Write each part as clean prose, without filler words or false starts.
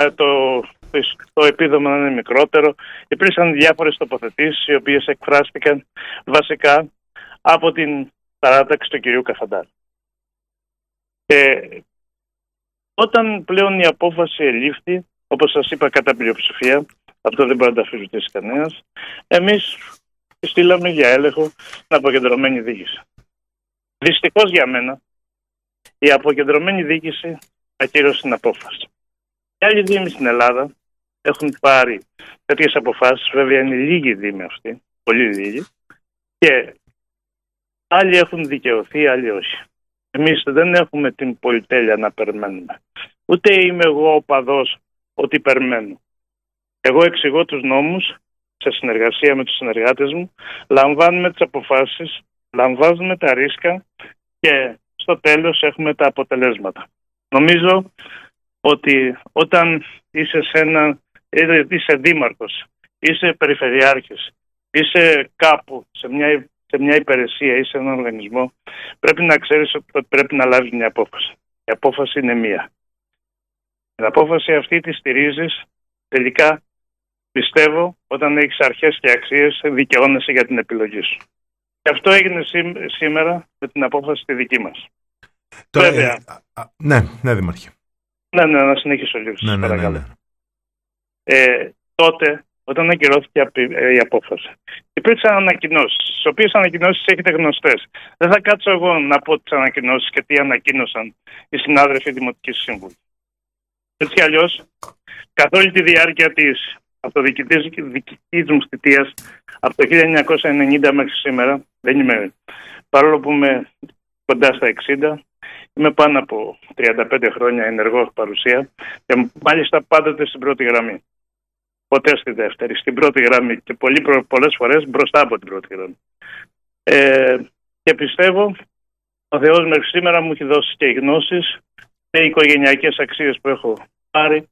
το επίδομα να είναι μικρότερο. Υπήρξαν διάφορες τοποθετήσεις οι οποίες εκφράστηκαν βασικά από την παράταξη του κυρίου Καφαντάρ. Όταν πλέον η απόφαση ελήφθη, όπως σας είπα, κατά πλειοψηφία, αυτό δεν μπορεί να τα αφισβητήσει κανένας, εμείς στείλαμε για έλεγχο την αποκεντρωμένη διοίκηση. Δυστυχώς για μένα, η αποκεντρωμένη διοίκηση ακύρωσε την απόφαση. Οι άλλοι δήμοι στην Ελλάδα έχουν πάρει τέτοιες αποφάσεις, βέβαια είναι λίγοι δήμοι αυτοί, πολύ λίγοι, και άλλοι έχουν δικαιωθεί, άλλοι όχι. Εμείς δεν έχουμε την πολυτέλεια να περιμένουμε. Ούτε είμαι εγώ οπαδός ότι περιμένω. Εγώ εξηγώ τους νόμους σε συνεργασία με τους συνεργάτες μου, λαμβάνουμε τις αποφάσεις, λαμβάνουμε τα ρίσκα και στο τέλος έχουμε τα αποτελέσματα. Νομίζω ότι όταν είσαι δήμαρχος, είσαι περιφερειάρχης, είσαι κάπου σε μια υπηρεσία ή σε έναν οργανισμό, πρέπει να ξέρεις ότι πρέπει να λάβεις μια απόφαση. Η απόφαση είναι μία. Την απόφαση αυτή τη στηρίζεις, τελικά πιστεύω, όταν έχεις αρχές και αξίες, δικαιώνεσαι για την επιλογή σου. Και αυτό έγινε σήμερα με την απόφαση τη δική μας. Βέβαια. Ναι, Δήμαρχε. Ναι, να συνεχίσω λίγο. Ναι. Τότε, όταν ακυρώθηκε η απόφαση, υπήρξαν ανακοινώσεις, τις οποίες ανακοινώσεις έχετε γνωστές. Δεν θα κάτσω εγώ να πω τις ανακοινώσεις και τι ανακοίνωσαν οι συνάδελφοι δημοτικοί σύμβουλοι. Έτσι κι αλλιώς, καθ' όλη τη διάρκεια της αυτοδιοικητικής μου θητείας, από το 1990 μέχρι σήμερα, δεν είμαι, παρόλο που είμαι κοντά στα 60, είμαι πάνω από 35 χρόνια ενεργό παρουσία και μάλιστα πάντοτε στην πρώτη γραμμή. Ποτέ στη δεύτερη, στην πρώτη γραμμή και πολλές φορές μπροστά από την πρώτη γραμμή. Και πιστεύω ο Θεός μέχρι σήμερα μου έχει δώσει και οι γνώσεις και οι οικογενειακές αξίες που έχω πάρει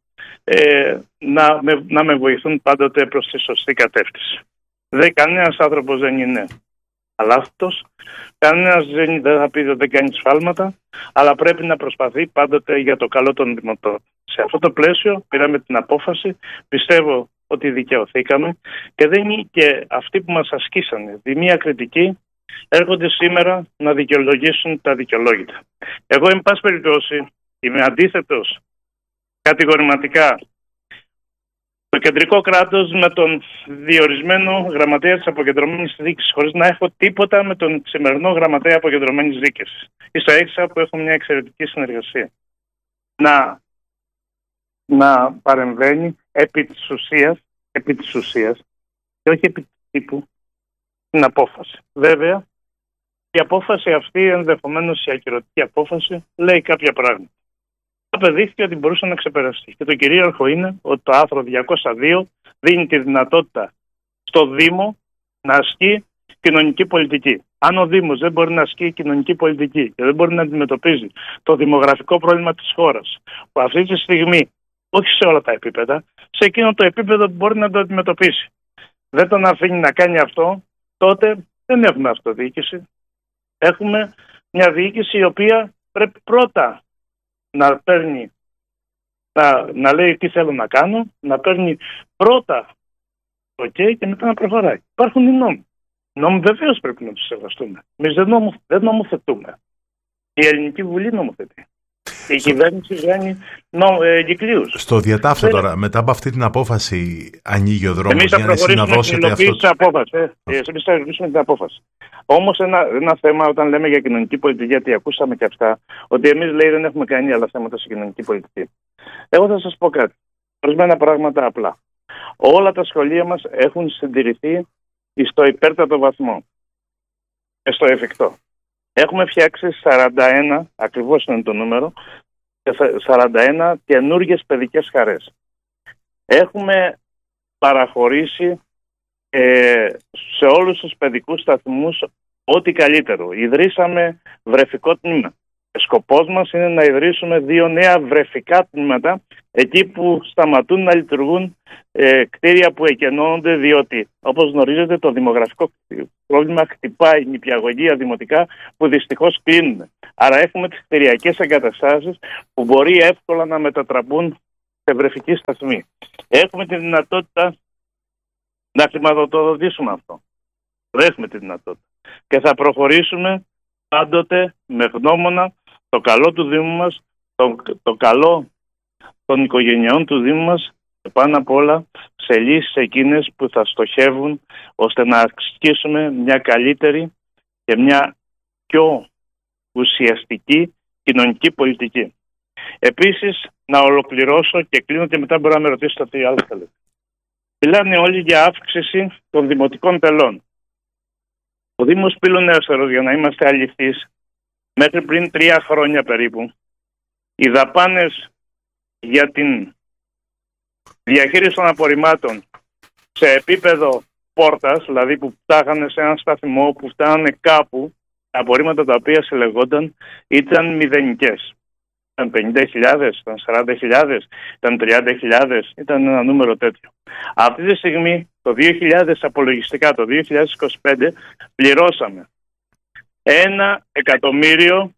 να με βοηθούν πάντοτε προς τη σωστή κατεύθυνση. Κανένας άνθρωπος δεν είναι αλάθητος, κανένας δεν θα πει ότι δεν κάνει σφάλματα, αλλά πρέπει να προσπαθεί πάντοτε για το καλό των δημοτών. Σε αυτό το πλαίσιο πήραμε την απόφαση, πιστεύω ότι δικαιωθήκαμε και αυτοί που μας ασκήσανε τη μία κριτική έρχονται σήμερα να δικαιολογήσουν τα δικαιολόγητα. Εγώ, εν πάση περιπτώσει, είμαι αντίθετος κατηγορηματικά το κεντρικό κράτος με τον διορισμένο γραμματέα της αποκεντρωμένης διοίκησης, χωρίς να έχω τίποτα με τον σημερινό γραμματέα αποκεντρωμένης διοίκησης. Ίσα έξα που έχω μια εξαιρετική συνεργασία. Να παρεμβαίνει επί της ουσίας και όχι επί του τύπου την απόφαση. Βέβαια, η απόφαση αυτή, ενδεχομένως η ακυρωτική απόφαση, λέει κάποια πράγματα. Απεδείχθηκε ότι μπορούσε να ξεπεραστεί. Και το κυρίαρχο είναι ότι το άρθρο 202 δίνει τη δυνατότητα στο Δήμο να ασκεί κοινωνική πολιτική. Αν ο Δήμος δεν μπορεί να ασκεί κοινωνική πολιτική και δεν μπορεί να αντιμετωπίζει το δημογραφικό πρόβλημα της χώρας, που αυτή τη στιγμή, όχι σε όλα τα επίπεδα, σε εκείνο το επίπεδο που μπορεί να το αντιμετωπίσει, δεν τον αφήνει να κάνει αυτό, τότε δεν έχουμε αυτοδιοίκηση. Έχουμε μια διοίκηση η οποία πρέπει πρώτα να παίρνει, να λέει τι θέλω να κάνω, να παίρνει πρώτα το OK και μετά να προχωράει. Υπάρχουν οι νόμοι. Οι νόμοι βεβαίως πρέπει να τους σεβαστούμε. Εμείς δεν νομοθετούμε. Η Ελληνική Βουλή νομοθετεί. Η κυβέρνηση βγαίνει εγκυκλίους. Στο διατάφτο τώρα, μετά από αυτή την απόφαση, ανοίγει ο δρόμος για να συναδώσετε αυτό. Εμείς θα υλοποιήσουμε την απόφαση. Όμως ένα θέμα, όταν λέμε για κοινωνική πολιτική, γιατί ακούσαμε και αυτά, ότι εμείς λέει δεν έχουμε κάνει άλλα θέματα σε κοινωνική πολιτική. Εγώ θα σας πω κάτι. Ορισμένα πράγματα απλά. Όλα τα σχολεία μας έχουν συντηρηθεί στο υπέρτατο βαθμό. Στο εφικτό. Έχουμε φτιάξει 41, ακριβώς είναι το νούμερο, 41 καινούργιες παιδικές χαρές. Έχουμε παραχωρήσει σε όλους τους παιδικούς σταθμούς ό,τι καλύτερο. Ιδρύσαμε βρεφικό τμήμα. Σκοπός μας είναι να ιδρύσουμε 2 νέα βρεφικά τμήματα εκεί που σταματούν να λειτουργούν κτίρια που εκενώνονται, διότι όπως γνωρίζετε το δημογραφικό πρόβλημα χτυπάει νηπιαγωγεία δημοτικά που δυστυχώς κλείνουν. Άρα έχουμε τις κτηριακές εγκαταστάσεις που μπορεί εύκολα να μετατραπούν σε βρεφική σταθμή. Έχουμε τη δυνατότητα να χρηματοδοτήσουμε αυτό. Έχουμε τη δυνατότητα. Και θα προχωρήσουμε πάντοτε με γνώμονα το καλό του Δήμου μας, το καλό των οικογενειών του Δήμου μας και πάνω απ' όλα σε λύσεις εκείνες που θα στοχεύουν ώστε να ασκήσουμε μια καλύτερη και μια πιο ουσιαστική κοινωνική πολιτική. Επίσης, να ολοκληρώσω και κλείνω και μετά μπορεί να με ρωτήσετε τι άλλο θέλετε. Μιλάνε όλοι για αύξηση των δημοτικών τελών. Ο Δήμος Πύλου Νέστορος, για να είμαστε αληθείς, μέχρι πριν 3 χρόνια περίπου, οι δαπάνες για την διαχείριση των απορριμμάτων σε επίπεδο πόρτας, δηλαδή που φτάγανε σε έναν σταθμό, που φτάνανε κάπου, τα απορρίμματα τα οποία συλλεγόνταν ήταν μηδενικές. Ήταν 50.000, ήταν 40.000, ήταν 30.000, ήταν ένα νούμερο τέτοιο. Αυτή τη στιγμή, το 2000 απολογιστικά, το 2025, πληρώσαμε 1 εκατομμύριο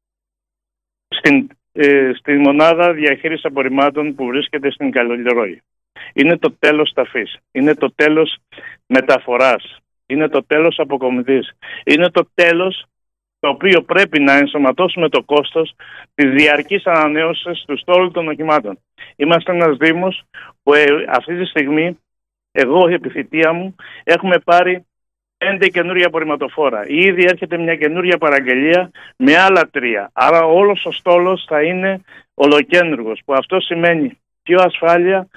στη μονάδα διαχείρισης απορριμμάτων που βρίσκεται στην Καλλιρόη. Είναι το τέλος ταφής, είναι το τέλος μεταφοράς, είναι το τέλος αποκομιδής, είναι το τέλος το οποίο πρέπει να ενσωματώσουμε το κόστος της διαρκής ανανέωσης του στόλου των οχημάτων. Είμαστε ένας Δήμος που αυτή τη στιγμή, εγώ η επιθυμία μου, έχουμε πάρει 5 καινούργια απορριμματοφόρα. Ήδη έρχεται μια καινούργια παραγγελία με άλλα 3. Άρα όλος ο στόλος θα είναι ολοκένουργος, που αυτό σημαίνει πιο ασφάλεια,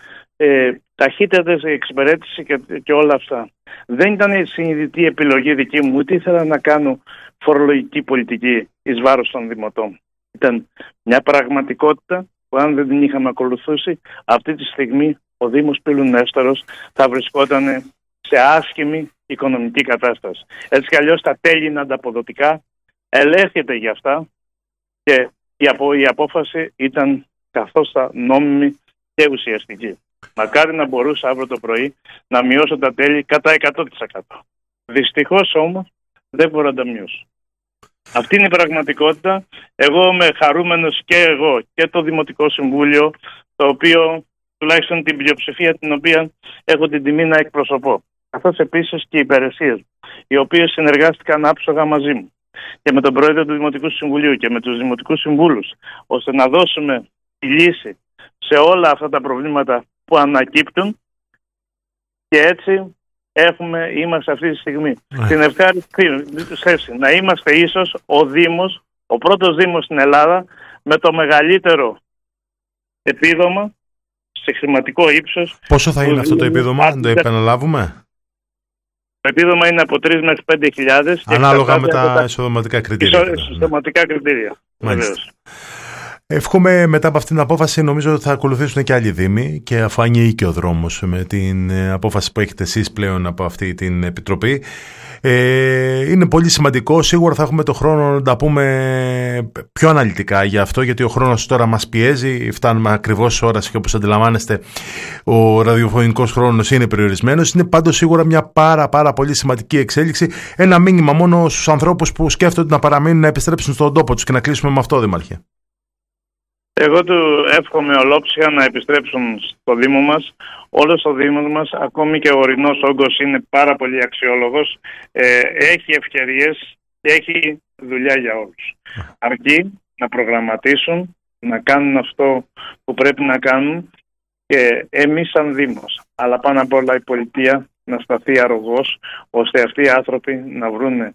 ταχύτερη εξυπηρέτηση και όλα αυτά. Δεν ήταν συνειδητή επιλογή δική μου, ούτε ήθελα να κάνω φορολογική πολιτική εις βάρος των δημοτών. Ήταν μια πραγματικότητα που αν δεν την είχαμε ακολουθήσει, αυτή τη στιγμή ο Δήμος Πύλου Νέστορος θα βρισκόταν σε άσχημη οικονομική κατάσταση. Έτσι κι αλλιώς τα τέλη είναι ανταποδοτικά, ελέγχεται για αυτά και η απόφαση ήταν καθώς τα νόμιμη και ουσιαστική. Μακάρι να μπορούσα αύριο το πρωί να μειώσω τα τέλη κατά 100%. Δυστυχώς όμως δεν μπορώ να τα μειώσω. Αυτή είναι η πραγματικότητα. Εγώ είμαι χαρούμενος και εγώ και το Δημοτικό Συμβούλιο, το οποίο τουλάχιστον την πλειοψηφία την οποία έχω την τιμή να εκπροσωπώ. Καθώς επίσης και οι υπηρεσίες, οι οποίες συνεργάστηκαν άψογα μαζί μου και με τον Πρόεδρο του Δημοτικού Συμβουλίου και με τους Δημοτικούς Συμβούλους, ώστε να δώσουμε τη λύση σε όλα αυτά τα προβλήματα που ανακύπτουν και έτσι είμαστε αυτή τη στιγμή στην ευχάριστη θέση να είμαστε ίσως ο πρώτος Δήμος στην Ελλάδα με το μεγαλύτερο επίδομα σε χρηματικό ύψος. Πόσο θα είναι αυτό το επίδομα, να το επαναλάβουμε? Το επίδομα είναι από 3 μέχρι 5.000. Ανάλογα με τα ισοδηματικά κριτήρια. Ισοδηματικά κριτήρια. Εύχομαι μετά από αυτήν την απόφαση, νομίζω ότι θα ακολουθήσουν και άλλοι δήμοι και αφού ανοίγει ο δρόμος με την απόφαση που έχετε εσείς πλέον από αυτή την Επιτροπή. Είναι πολύ σημαντικό, σίγουρα θα έχουμε το χρόνο να τα πούμε πιο αναλυτικά για αυτό, γιατί ο χρόνος τώρα μας πιέζει, φτάνουμε ακριβώς σε ώρας και όπως αντιλαμβάνεστε ο ραδιοφωνικός χρόνος είναι περιορισμένος. Είναι πάντως σίγουρα μια πάρα πολύ σημαντική εξέλιξη, ένα μήνυμα μόνο στους ανθρώπους που σκέφτονται να παραμείνουν, να επιστρέψουν στον τόπο τους και να κλείσουμε με αυτό, Δήμαρχε. Εγώ του εύχομαι ολόψυχα να επιστρέψουν στο Δήμο μας. Όλος ο Δήμος μας, ακόμη και ο ορεινός όγκος είναι πάρα πολύ αξιόλογος, έχει ευκαιρίες και έχει δουλειά για όλους. Αρκεί να προγραμματίσουν, να κάνουν αυτό που πρέπει να κάνουν και εμείς σαν Δήμος, αλλά πάνω απ' όλα η πολιτεία να σταθεί αρρωγός, ώστε αυτοί οι άνθρωποι να βρουν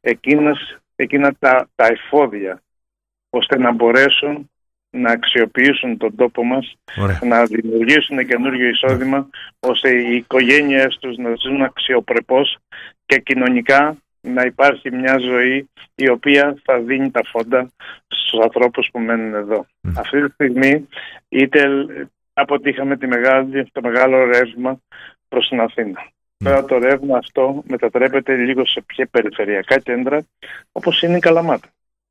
εκείνα τα εφόδια, ώστε να μπορέσουν να αξιοποιήσουν τον τόπο μας, να δημιουργήσουν καινούριο εισόδημα, ώστε οι οικογένειες τους να ζουν αξιοπρεπώς και κοινωνικά να υπάρχει μια ζωή η οποία θα δίνει τα φόντα στους ανθρώπους που μένουν εδώ. Αυτή τη στιγμή είτε από είχαμε το μεγάλο ρεύμα προς την Αθήνα. Τώρα το ρεύμα αυτό μετατρέπεται λίγο σε πιο περιφερειακά κέντρα, όπως είναι η Καλαμάτα.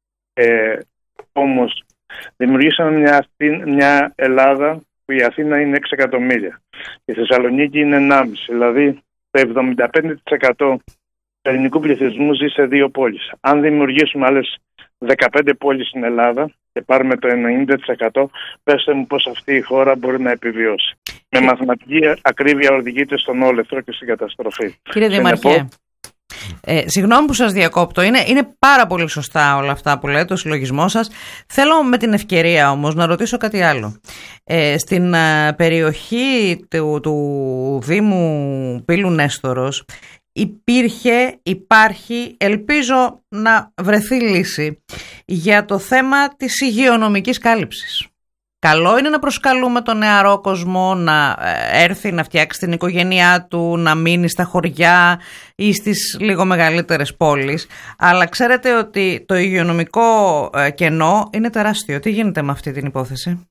Όμως δημιουργήσαμε μια Ελλάδα που η Αθήνα είναι 6 εκατομμύρια. Η Θεσσαλονίκη είναι 1,5. Δηλαδή το 75% του ελληνικού πληθυσμού ζει σε 2 πόλεις. Αν δημιουργήσουμε άλλες 15 πόλεις στην Ελλάδα και πάρουμε το 90%, πέστε μου πώς αυτή η χώρα μπορεί να επιβιώσει. Με μαθηματική ακρίβεια οδηγείται στον όλεθρο και στην καταστροφή. Κύριε Δήμαρχε, συγγνώμη που σας διακόπτω, είναι πάρα πολύ σωστά όλα αυτά που λέτε, ο συλλογισμός σας. Θέλω με την ευκαιρία όμως να ρωτήσω κάτι άλλο. Στην περιοχή του Δήμου Πύλου Νέστορος υπάρχει, ελπίζω να βρεθεί λύση για το θέμα της υγειονομικής κάλυψης. Καλό είναι να προσκαλούμε τον νεαρό κόσμο να έρθει να φτιάξει την οικογένειά του, να μείνει στα χωριά ή στις λίγο μεγαλύτερες πόλεις. Αλλά ξέρετε ότι το υγειονομικό κενό είναι τεράστιο. Τι γίνεται με αυτή την υπόθεση?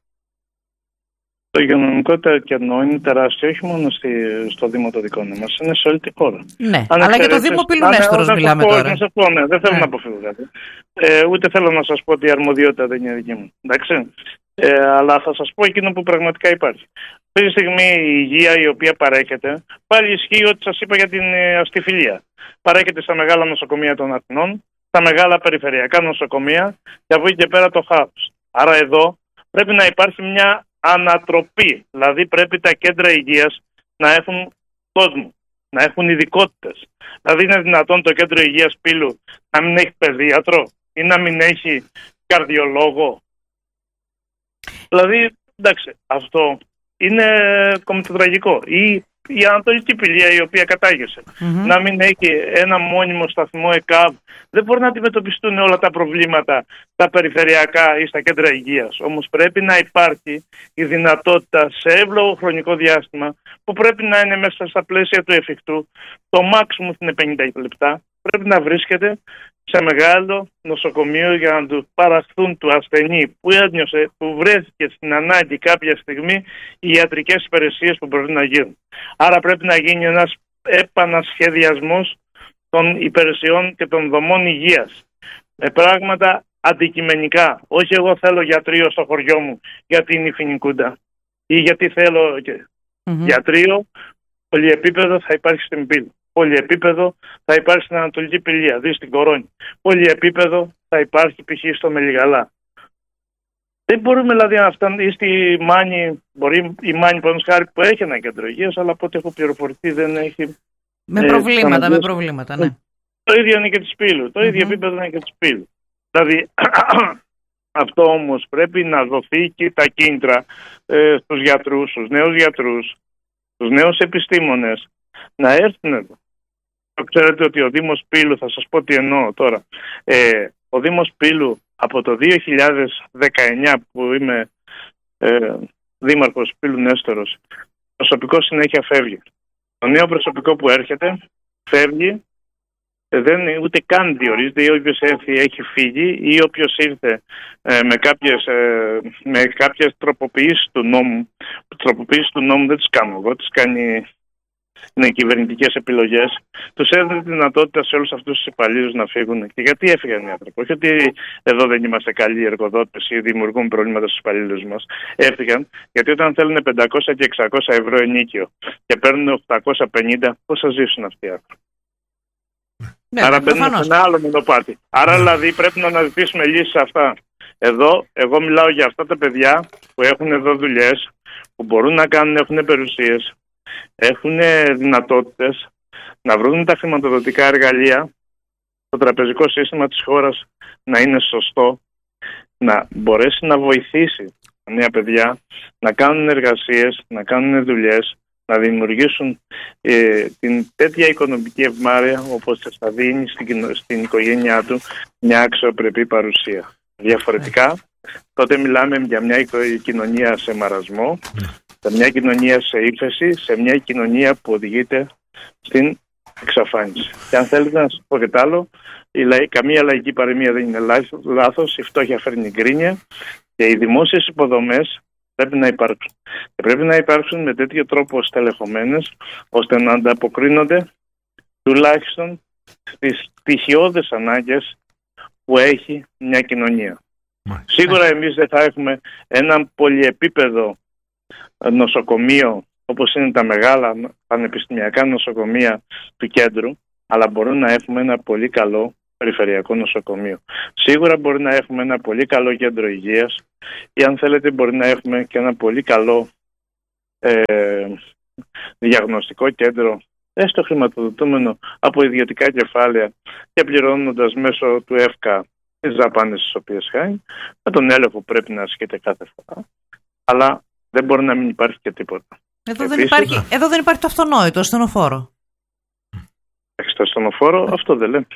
Το υγειονομικό κενό είναι τεράστιο, όχι μόνο στο Δήμο το δικό μας, είναι σε όλη τη χώρα. Ναι, αλλά και το Δήμο Πύλου Νέστορος μιλάμε τώρα. Ναι, δεν θέλω να αποφύγω κάτι. Ούτε θέλω να σας πω ότι η αρμοδιότητα δεν είναι δική μου. Εντάξει. Αλλά θα σας πω εκείνο που πραγματικά υπάρχει. Αυτή τη στιγμή η υγεία η οποία παρέχεται, πάλι ισχύει ό,τι σας είπα για την αστιφιλία. Παρέχεται στα μεγάλα νοσοκομεία των Αθηνών, στα μεγάλα περιφερειακά νοσοκομεία και από εκεί και πέρα το χάος. Άρα εδώ πρέπει να υπάρχει μια ανατροπή. Δηλαδή πρέπει τα κέντρα υγείας να έχουν κόσμο, να έχουν ειδικότητες. Δηλαδή είναι δυνατόν το κέντρο υγείας Πύλου να μην έχει παιδίατρο ή να μην έχει καρδιολόγο? Δηλαδή, εντάξει, αυτό είναι κομιτοτραγικό. Ή η Ανατολική Πηλία η οποία κατάγεσαι. Να μην έχει ένα μόνιμο σταθμό ΕΚΑΒ. Δεν μπορεί να αντιμετωπιστούν όλα τα προβλήματα τα περιφερειακά ή στα κέντρα υγείας. Όμως πρέπει να υπάρχει η δυνατότητα σε εύλογο χρονικό διάστημα, που πρέπει να είναι μέσα στα πλαίσια του εφικτού, το maximum είναι 50 λεπτά, πρέπει να βρίσκεται σε μεγάλο νοσοκομείο για να του παραχθούν του ασθενή που ένιωσε, που βρέθηκε στην ανάγκη κάποια στιγμή, οι ιατρικές υπηρεσίες που πρέπει να γίνουν. Άρα πρέπει να γίνει ένας επανασχεδιασμός των υπηρεσιών και των δομών υγείας με πράγματα αντικειμενικά. Όχι εγώ θέλω γιατρείο στο χωριό μου γιατί είναι η Φοινικούντα ή γιατί θέλω γιατρείο. Πολυεπίπεδο θα υπάρχει στην Πύλου. Πολυεπίπεδο θα υπάρχει στην Ανατολική Πηλία, δηλαδή στην Κορώνη. Πολυεπίπεδο θα υπάρχει π.χ. στο Μελιγαλά. Δεν μπορούμε δηλαδή να φτάνουμε ή στη Μάνη, μπορεί η Μάνη που έχει ένα κέντρο υγείας, αλλά από ό,τι έχω πληροφορηθεί δεν έχει. Με προβλήματα, ναι. Το ίδιο είναι και της Πύλου. Το ίδιο επίπεδο είναι και της Πύλου. Δηλαδή αυτό όμως πρέπει να δοθεί και τα κίνητρα στους γιατρούς, στους νέους γιατρούς, στους νέους επιστήμονες να έρθουν εδώ. Ξέρετε ότι ο Δήμος Πύλου, θα σας πω τι εννοώ τώρα, ο Δήμος Πύλου από το 2019 που είμαι δήμαρχος Πύλου Νέστορος, προσωπικό συνέχεια φεύγει. Το νέο προσωπικό που έρχεται φεύγει, δεν ούτε καν διορίζεται, ή όποιος έρθει έχει φύγει, ή όποιος ήρθε με κάποιες τροποποιήσεις του νόμου. Τροποποιήσεις του νόμου δεν τις κάνω εγώ, τις κάνει είναι κυβερνητικές επιλογές. Τους έδινε τη δυνατότητα σε όλους αυτούς τους υπαλλήλους να φύγουν. Και γιατί έφυγαν οι άνθρωποι? Όχι ότι εδώ δεν είμαστε καλοί εργοδότες ή δημιουργούν προβλήματα στους υπαλλήλους μας. Έφυγαν γιατί όταν θέλουν 500 και 600 ευρώ ενίκιο και παίρνουν 850, πώς θα ζήσουν αυτοί οι άνθρωποι? Ναι, άρα μπαίνουν σε ένα άλλο μονοπάτι. Άρα δηλαδή πρέπει να αναζητήσουμε λύσεις σε αυτά. Εδώ, εγώ μιλάω για αυτά τα παιδιά που έχουν εδώ δουλειές, που μπορούν να κάνουν, έχουν περιουσίες, έχουν δυνατότητες να βρουν τα χρηματοδοτικά εργαλεία, το τραπεζικό σύστημα της χώρας να είναι σωστό, να μπορέσει να βοηθήσει τα νέα παιδιά να κάνουν εργασίες, να κάνουν δουλειές, να δημιουργήσουν την τέτοια οικονομική ευμάρεια όπως θα δίνει στην οικογένειά του μια αξιοπρεπή παρουσία. Διαφορετικά, τότε μιλάμε για μια κοινωνία σε μαρασμό, σε μια κοινωνία σε ύφεση, σε μια κοινωνία που οδηγείται στην εξαφάνιση. Και αν θέλετε να σας πω και τ' άλλο, καμία λαϊκή παροιμία δεν είναι λάθος, η φτώχεια φέρνει γκρίνια και οι δημόσιες υποδομές πρέπει να υπάρξουν. Και πρέπει να υπάρξουν με τέτοιο τρόπο στελεχωμένες, ώστε να ανταποκρίνονται τουλάχιστον στις στοιχειώδες ανάγκες που έχει μια κοινωνία. Σίγουρα εμείς δεν θα έχουμε ένα πολυεπίπεδο νοσοκομείο όπως είναι τα μεγάλα πανεπιστημιακά νοσοκομεία του κέντρου, αλλά μπορούμε να έχουμε ένα πολύ καλό περιφερειακό νοσοκομείο. Σίγουρα μπορεί να έχουμε ένα πολύ καλό κέντρο υγείας ή αν θέλετε μπορεί να έχουμε και ένα πολύ καλό διαγνωστικό κέντρο, έστω χρηματοδοτούμενο από ιδιωτικά κεφάλαια και πληρώνοντας μέσω του ΕΦΚΑ τις δαπάνες τις οποίες κάνει, με τον έλεγχο που πρέπει να ασκείται κάθε φορά. Αλλά δεν μπορεί να μην υπάρχει και τίποτα. Εδώ δεν υπάρχει το αυτονόητο, το ασθενοφόρο. Στο ασθενοφόρο, αυτό δεν λέμε.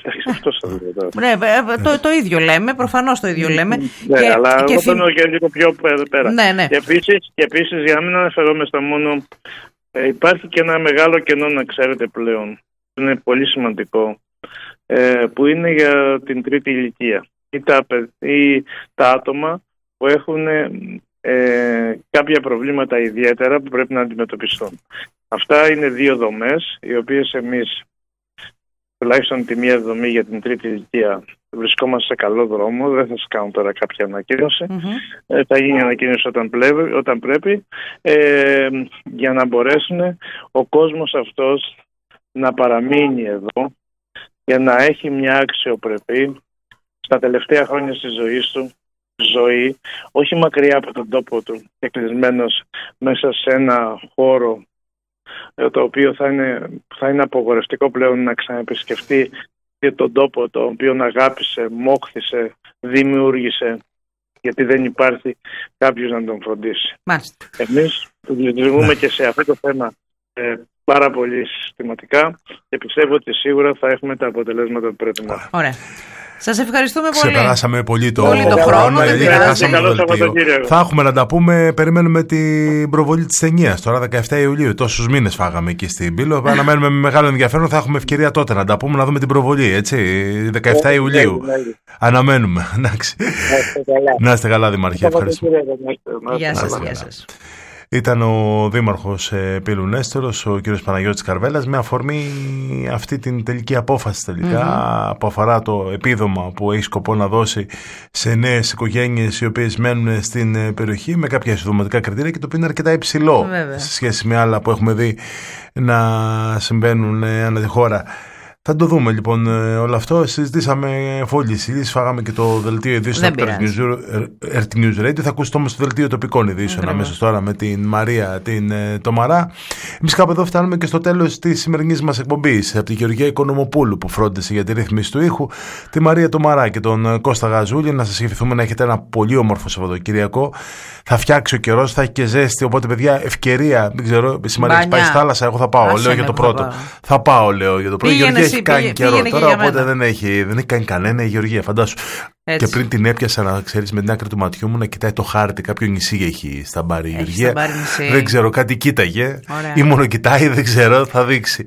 Το ίδιο λέμε, προφανώς το ίδιο λέμε. Ναι, αλλά εγώ παίρνω και λίγο πιο πέρα. Ναι. Και επίσης, για να μην αναφερόμαστε μόνο, υπάρχει και ένα μεγάλο κενό, να ξέρετε πλέον, είναι πολύ σημαντικό, που είναι για την τρίτη ηλικία ή τα άτομα που έχουν κάποια προβλήματα ιδιαίτερα που πρέπει να αντιμετωπιστούν. Αυτά είναι 2 δομές, οι οποίες εμείς, τουλάχιστον τη μία δομή για την τρίτη ηλικία, βρισκόμαστε σε καλό δρόμο. Δεν θα σας κάνω τώρα κάποια ανακοίνωση. Θα γίνει ανακοίνωση όταν πρέπει, για να μπορέσουν ο κόσμος αυτός να παραμείνει εδώ, για να έχει μια αξιοπρεπή στα τελευταία χρόνια της ζωής του ζωή, όχι μακριά από τον τόπο του και κλεισμένος μέσα σε ένα χώρο το οποίο θα είναι απογορευτικό πλέον να ξαναεπισκεφτεί και τον τόπο το οποίο αγάπησε, μόχθησε, δημιούργησε, γιατί δεν υπάρχει κάποιος να τον φροντίσει. Μάλιστα. Εμείς λειτουργούμε και σε αυτό το θέμα πάρα πολύ συστηματικά και πιστεύω ότι σίγουρα θα έχουμε τα αποτελέσματα που πρέπει να έχουμε. Ωραία. Σας ευχαριστούμε πολύ. Ξεπεράσαμε πολύ το χρόνο. Θα έχουμε να τα πούμε. Περιμένουμε την προβολή της ταινίας τώρα 17 Ιουλίου. Τόσους μήνες φάγαμε εκεί στην Πύλο. Αναμένουμε με μεγάλο ενδιαφέρον. Θα έχουμε ευκαιρία τότε να τα πούμε, να δούμε την προβολή. Έτσι, 17 Ιουλίου. Αναμένουμε. Να είστε καλά, Δημαρχέ. Ευχαριστούμε. Γεια σας. Ήταν ο Δήμαρχος Πύλου Νέστορος, ο κ. Παναγιώτης Καρβέλας, με αφορμή αυτή την τελική απόφαση που αφορά το επίδομα που έχει σκοπό να δώσει σε νέες οικογένειες οι οποίες μένουν στην περιοχή με κάποια εισοδηματικά κριτήρια και το οποίο είναι αρκετά υψηλό σε σχέση με άλλα που έχουμε δει να συμβαίνουν ανά τη χώρα. Θα το δούμε λοιπόν όλο αυτό. Συζητήσαμε φόλιες ειδήσεις, φάγαμε και το δελτίο ειδήσεων από το Earth News Radio. Θα ακούσετε όμως το δελτίο τοπικών ειδήσεων αμέσως τώρα με την Μαρία την Τομαρά. Εμείς κάπου εδώ φτάνουμε και στο τέλος της σημερινής μας εκπομπής. Από τη Γεωργία Οικονομοπούλου που φρόντισε για τη ρύθμιση του ήχου, τη Μαρία Τομαρά και τον Κώστα Γαζούλη. Να σας ευχηθούμε να έχετε ένα πολύ όμορφο Σαββατοκυριακό. Θα φτιάξει ο καιρός, θα έχει και ζέστη. Οπότε, παιδιά, ευκαιρία. Δεν ξέρω, η Μαρία έχει πάει στη θάλασσα. Εγώ θα πάω. Λέω για το πρώτο. Θα πάω, λέω για το πρώτο. Έχει κάνει καιρό τώρα, οπότε δεν έχει κάνει κανένα η Γεωργία, φαντάσου. Έτσι. Και πριν την έπιασα, να ξέρεις, με την άκρη του ματιού μου να κοιτάει το χάρτη. Κάποιο νησί έχει στα μπάρι η Γεωργία. Δεν ξέρω, κάτι κοίταγε. Ωραία. Ή μόνο κοιτάει, δεν ξέρω, θα δείξει.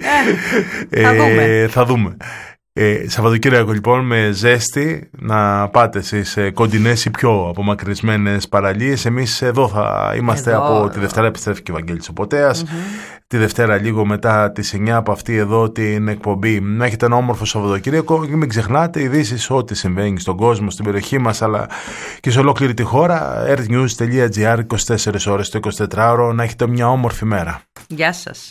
Θα δούμε. Σαββατοκύριακο λοιπόν με ζέστη, να πάτε στις κοντινές ή πιο απομακρυσμένες παραλίες. Εμείς εδώ θα είμαστε από τη Δευτέρα, επιστρέφει και ο Βαγγέλης ο Ποτέας. Τη Δευτέρα λίγο μετά τις 9 από αυτή εδώ την εκπομπή. Να έχετε ένα όμορφο Σαββατοκύριακο και μην ξεχνάτε ειδήσεις ό,τι συμβαίνει στον κόσμο, στην περιοχή μας αλλά και σε ολόκληρη τη χώρα. earthnews.gr 24 ώρες το 24ωρο. Να έχετε μια όμορφη μέρα. Γεια σας.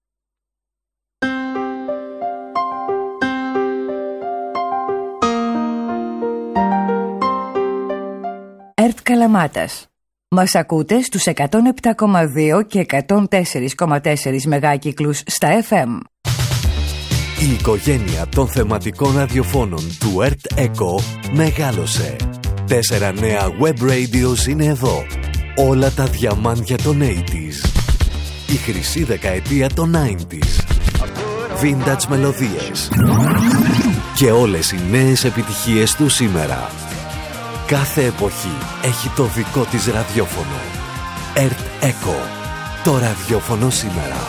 ΕΡΤ Καλαμάτας. Μας ακούτε στους 107,2 και 104,4 μεγάκυκλους στα FM. Η οικογένεια των θεματικών ραδιοφώνων του ΕΡΤ ΕΚΟ μεγάλωσε. 4 νέα web radios είναι εδώ. Όλα τα διαμάντια των 80s. Η χρυσή δεκαετία των 90s. Vintage μελωδίες. Και όλες οι νέες επιτυχίες του σήμερα. Κάθε εποχή έχει το δικό της ραδιόφωνο. ΕΡΤ ΕΚΟ. Το ραδιόφωνο σήμερα.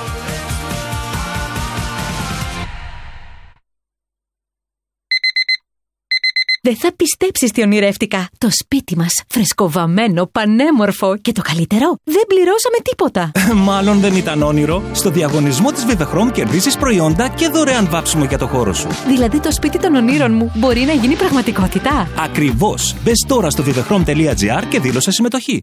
Δεν θα πιστέψεις τι ονειρεύτηκα. Το σπίτι μας, φρεσκοβαμμένο, πανέμορφο και το καλύτερο, δεν πληρώσαμε τίποτα. Μάλλον δεν ήταν όνειρο. Στο διαγωνισμό της Vivachrome κερδίσεις προϊόντα και δωρεάν βάψιμο για το χώρο σου. Δηλαδή το σπίτι των ονείρων μου μπορεί να γίνει πραγματικότητα. Ακριβώς. Μπες τώρα στο vivachrome.gr και δήλωσε συμμετοχή.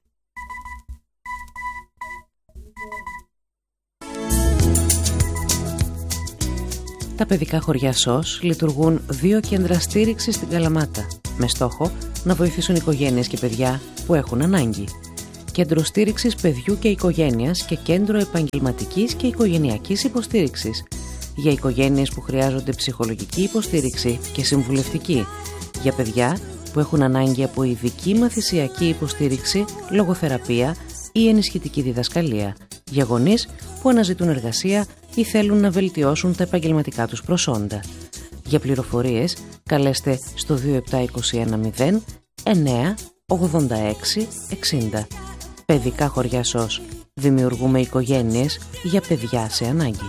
Τα παιδικά χωριά ΣΟΣ λειτουργούν 2 κέντρα στήριξης στην Καλαμάτα, με στόχο να βοηθήσουν οικογένειες και παιδιά που έχουν ανάγκη. Κέντρο στήριξης παιδιού και οικογένειας και κέντρο επαγγελματικής και οικογενειακής υποστήριξης για οικογένειες που χρειάζονται ψυχολογική υποστήριξη και συμβουλευτική, για παιδιά που έχουν ανάγκη από ειδική μαθησιακή υποστήριξη, λογοθεραπεία ή ενισχυτική διδασκαλία, για γονείς που αναζητούν εργασία ή θέλουν να βελτιώσουν τα επαγγελματικά τους προσόντα. Για πληροφορίες καλέστε στο 27210 9 86 60. Παιδικά χωριά ΣΟΣ. Δημιουργούμε οικογένειες για παιδιά σε ανάγκη.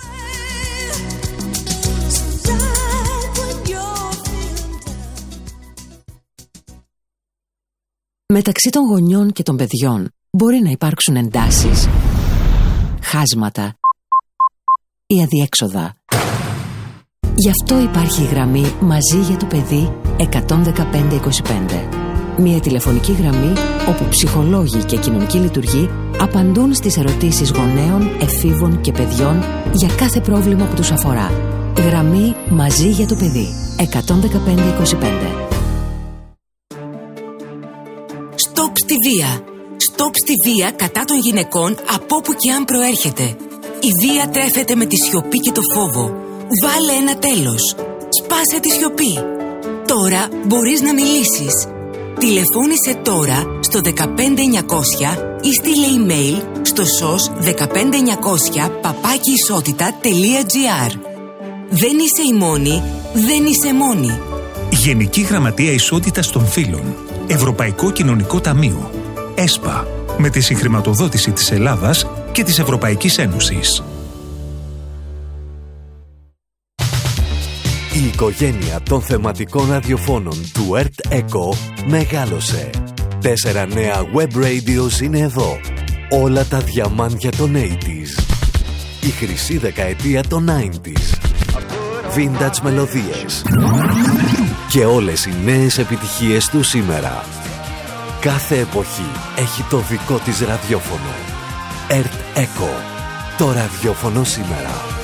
Μεταξύ των γονιών και των παιδιών μπορεί να υπάρξουν εντάσεις, χάσματα ή αδιέξοδα. Γι' αυτό υπάρχει η γραμμή Μαζί για το παιδί 11525. Μια τηλεφωνική γραμμή όπου ψυχολόγοι και κοινωνικοί λειτουργοί απαντούν στις ερωτήσεις γονέων, εφήβων και παιδιών για κάθε πρόβλημα που τους αφορά. Γραμμή Μαζί για το παιδί 11525. Στοπ στη βία. Στοπ στη βία κατά των γυναικών από όπου και αν προέρχεται. Η βία τρέφεται με τη σιωπή και το φόβο. Βάλε ένα τέλος. Σπάσε τη σιωπή. Τώρα μπορείς να μιλήσεις. Τηλεφώνησε τώρα στο 15900 ή στείλε email στο sos15900@isotita.gr. Δεν είσαι η μόνη, δεν είσαι μόνη. Γενική Γραμματεία Ισότητας των Φύλων. Ευρωπαϊκό Κοινωνικό Ταμείο. ΕΣΠΑ. Με τη συγχρηματοδότηση της Ελλάδας και της Ευρωπαϊκής Ένωσης. Η οικογένεια των θεματικών ραδιοφώνων του ΕΡΤ ΕΚΟ μεγάλωσε. 4 νέα web radios είναι εδώ. Όλα τα διαμάντια των 80s. Η χρυσή δεκαετία των 90s. Vintage μελωδίες. Και όλες οι νέες επιτυχίες του σήμερα. Κάθε εποχή έχει το δικό της ραδιόφωνο. ΕΡΤ ΕΚΟ. Το ραδιόφωνο σήμερα.